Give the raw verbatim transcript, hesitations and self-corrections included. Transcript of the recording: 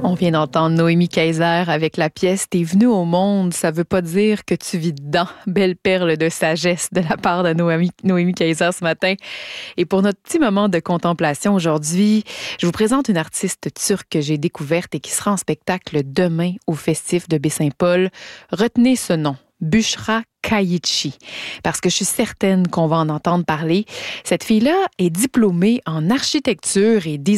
On vient d'entendre Noémie Kaiser avec la pièce « T'es venu au monde, ça veut pas dire que tu vis dedans ». Belle perle de sagesse de la part de Noémie, Noémie Kaiser ce matin. Et pour notre petit moment de contemplation aujourd'hui, je vous présente une artiste turque que j'ai découverte et qui sera en spectacle demain au Festif de Baie-Saint-Paul. Retenez ce nom, Bushra Kayitchi, parce que je suis certaine qu'on va en entendre parler. Cette fille-là est diplômée en architecture et design